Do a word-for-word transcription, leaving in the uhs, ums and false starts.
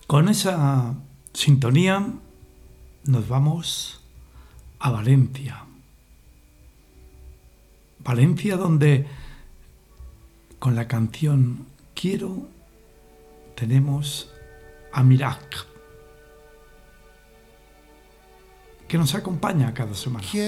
Con esa sintonía nos vamos a Valencia. Valencia, donde con la canción Quiero tenemos a Mirac, que nos acompaña cada semana.